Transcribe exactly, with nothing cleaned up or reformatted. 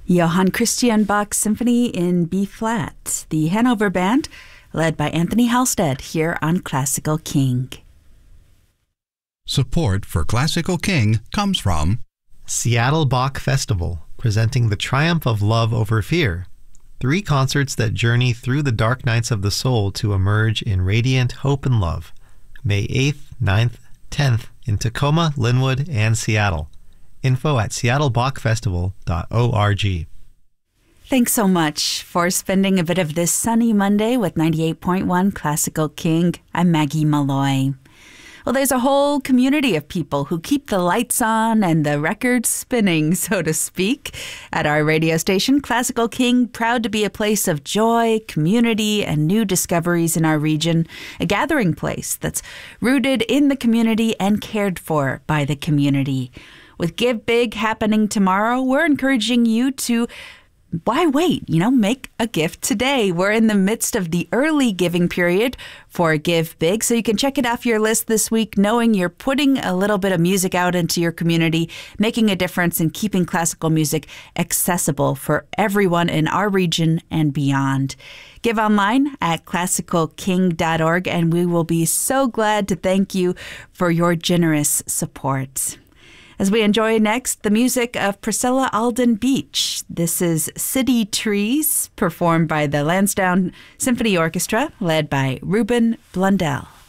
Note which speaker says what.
Speaker 1: Johann Christian Bach Symphony in B-flat, the Hanover Band, led by Anthony Halstead, here on Classical King.
Speaker 2: Support for Classical King comes from
Speaker 3: Seattle Bach Festival, presenting The Triumph of Love Over Fear. Three concerts that journey through the dark nights of the soul to emerge in radiant hope and love. May eighth, ninth, tenth in Tacoma, Linwood, and Seattle. Info at seattle bach festival dot org.
Speaker 1: Thanks so much for spending a bit of this sunny Monday with ninety-eight point one Classical King. I'm Maggie Malloy. Well, there's a whole community of people who keep the lights on and the records spinning, so to speak, at our radio station, Classical King, proud to be a place of joy, community, and new discoveries in our region, a gathering place that's rooted in the community and cared for by the community. With Give Big happening tomorrow, we're encouraging you to, why wait? You know, make a gift today. We're in the midst of the early giving period for Give Big, so you can check it off your list this week, knowing you're putting a little bit of music out into your community, making a difference in keeping classical music accessible for everyone in our region and beyond. Give online at classical king dot org, and we will be so glad to thank you for your generous support. As we enjoy next the music of Priscilla Alden Beach. This is City Trees, performed by the Lansdowne Symphony Orchestra, led by Ruben Blundell.